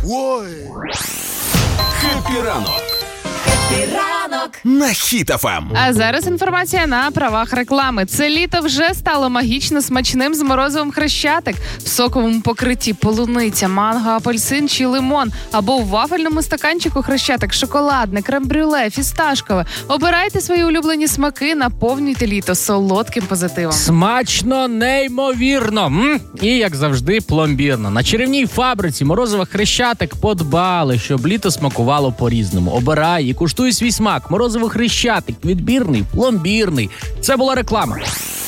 Хеппі ранок на Хіт ФМ. А зараз інформація на правах реклами. Це літо вже стало магічно смачним з морозивом Хрещатик. В соковому покритті полуниця, манго, апельсин чи лимон. Або в вафельному стаканчику Хрещатик шоколадне, крем-брюле, фісташкове. Обирайте свої улюблені смаки, наповнюйте літо солодким позитивом. Смачно, неймовірно. І, як завжди, пломбірно. На чарівній фабриці морозива Хрещатик подбали, щоб літо смакувало по-різному. Обирай і куштуй свій смак. Морозиво Хрещатик. Відбірний, пломбірний. Це була реклама.